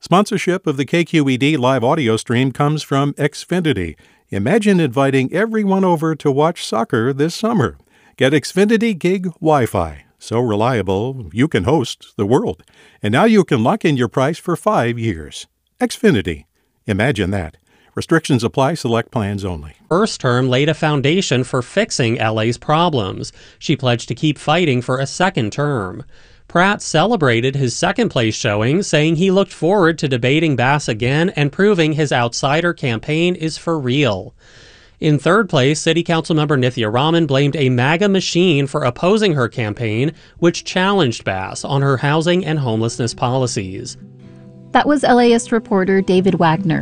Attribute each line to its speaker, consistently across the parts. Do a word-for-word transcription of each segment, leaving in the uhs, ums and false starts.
Speaker 1: Sponsorship of the K Q E D live audio stream comes from Xfinity. Imagine inviting everyone over to watch soccer this summer. Get Xfinity Gig Wi-Fi. So reliable, you can host the world. And now you can lock in your price for five years. Xfinity. Imagine that. Restrictions apply. Select plans only.
Speaker 2: First term laid a foundation for fixing L A's problems. She pledged to keep fighting for a second term. Pratt celebrated his second-place showing, saying he looked forward to debating Bass again and proving his outsider campaign is for real. In third place, City Council member Nithya Raman blamed a MAGA machine for opposing her campaign, which challenged Bass on her housing and homelessness policies.
Speaker 3: That was LAist reporter David Wagner.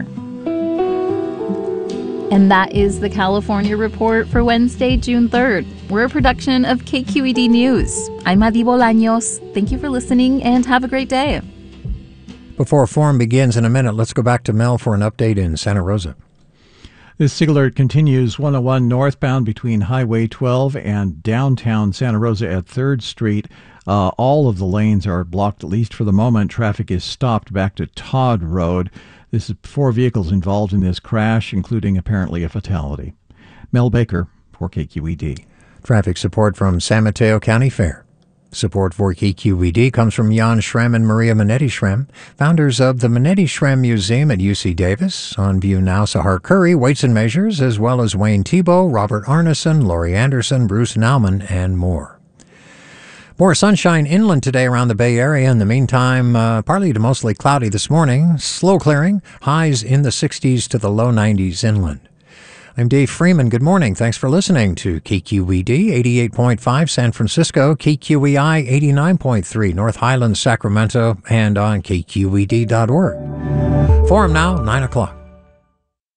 Speaker 3: And that is the California Report for Wednesday, June third. We're a production of K Q E D News. I'm Adi Bolaños. Thank you for listening and have a great day.
Speaker 4: Before Forum begins in a minute, let's go back to Mel for an update in Santa Rosa.
Speaker 5: This signal alert continues one oh one northbound between Highway twelve and downtown Santa Rosa at third Street. Uh, all of the lanes are blocked, at least for the moment. Traffic is stopped back to Todd Road. This is four vehicles involved in this crash, including apparently a fatality. Mel Baker for K Q E D.
Speaker 4: Traffic support from San Mateo County Fair. Support for K Q E D comes from Jan Schrem and Maria Minetti Schrem, founders of the Minetti Schrem Museum at U C Davis. On view now, Sahar Curry, Weights and Measures, as well as Wayne Thibault, Robert Arneson, Laurie Anderson, Bruce Nauman, and more. More sunshine inland today around the Bay Area. In the meantime, uh, partly to mostly cloudy this morning. Slow clearing. Highs in the sixties to the low nineties inland. I'm Dave Freeman. Good morning. Thanks for listening to K Q E D eighty-eight point five San Francisco, K Q E I eighty-nine point three North Highlands, Sacramento, and on K Q E D dot org. Forum now, nine o'clock.